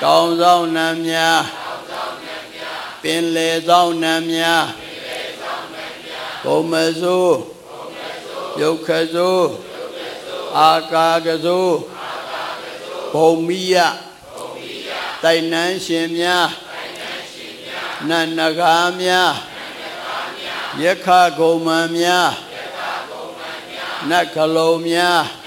ကောင်းဆောင်နံများပင်လေဆောင်နံများဘုံမစိုးယုတ်ခစိုးအာကာကစိုးဘုံမိယတိုင်နှန်းရှင်များနတ်နဂါများယက္ခဂုံမံများနတ်ခလုံးများ